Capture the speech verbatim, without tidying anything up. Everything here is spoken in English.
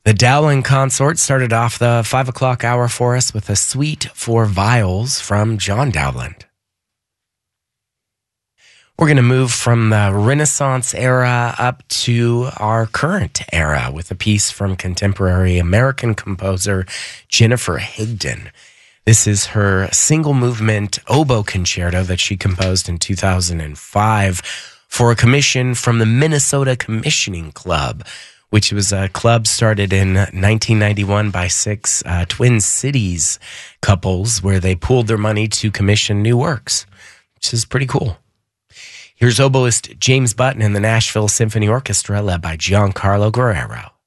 The Dowling Consort started off the five o'clock hour for us with a suite for viols from John Dowland. We're going to move from the Renaissance era up to our current era with a piece from contemporary American composer Jennifer Higdon. This is her single movement oboe concerto that she composed in two thousand five for a commission from the Minnesota Commissioning Club, which was a club started in nineteen ninety-one by six uh, Twin Cities couples where they pooled their money to commission new works, which is pretty cool. Here's oboist James Button and the Nashville Symphony Orchestra led by Giancarlo Guerrero.